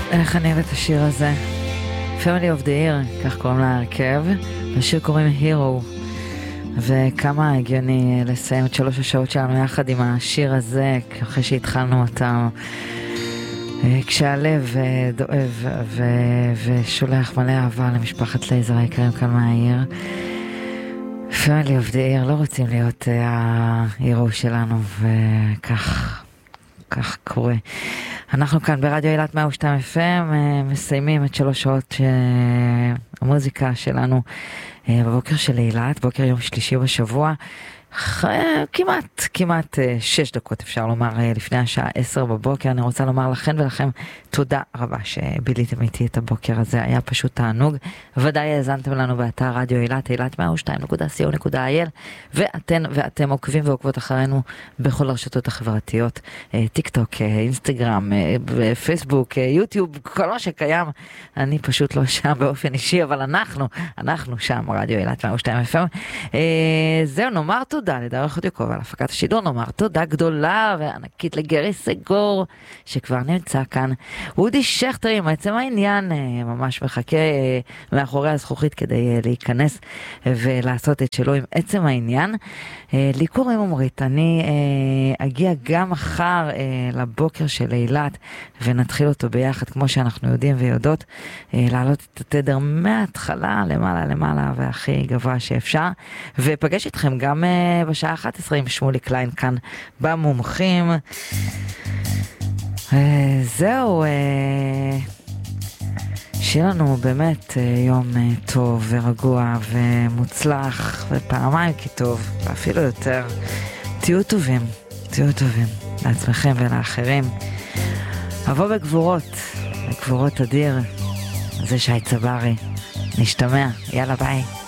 איך אני אוהב את השיר הזה? Family of the Year, כך קוראים להרכב. השיר קוראים Hero. וכמה הגיוני לסיים את 3 השעות שלנו יחד עם השיר הזה, אחרי שהתחלנו אותם. כשהלב דואב ושולח מלא אהבה למשפחת לייזר היקרים כאן מהעיר. Family of the Year, לא רוצים להיות ההירו שלנו, וכך קורה. אנחנו כאן ברדיו אילת 102 FM, מסיימים את 3 שעות המוזיקה שלנו בבוקר של אילת, בוקר יום שלישי בשבוע, כמעט 6 דקות אפשר לומר לפני השעה 10 בבוקר. אני רוצה לומר לכם ולכם תודה רבה שביליתם איתי את הבוקר הזה, היה פשוט תענוג. ודאי האזנתם לנו באתר רדיו אילת, אילת102.co.il, ואתם עוקבים ועוקבות אחרינו בכל הרשתות החברתיות, טיק טוק, אינסטגרם, פייסבוק, יוטיוב, כל מה שקיים. אני פשוט לא שם באופן אישי, אבל אנחנו שם, רדיו אילת 102 FM. זהו, נאמר תודה לדרך חודיוקוב על הפקת השידור, נאמר תודה גדולה וענקית לגרי סגור שכבר נמצא כאן. אודי שכטר עם עצם העניין ממש מחכה מאחורי הזכוכית כדי להיכנס ולעשות את שלו עם עצם העניין. לי קוראים עומרית, אני אגיע גם מחר לבוקר של אילת ונתחיל אותו ביחד כמו שאנחנו יודעים ויודעות, להעלות את התדר מההתחלה למעלה והכי גבוה שאפשר, ופגש איתכם גם בשעה 11 עם שמולי קליין כאן במומחים. זהו, שיהיה לנו באמת יום טוב ורגוע ומוצלח, ופעמיים כי טוב, ואפילו יותר. תהיו טובים לעצמכם ולאחרים. אבוא בגבורות אדיר. זה שי צברי. נשתמע, יאללה ביי.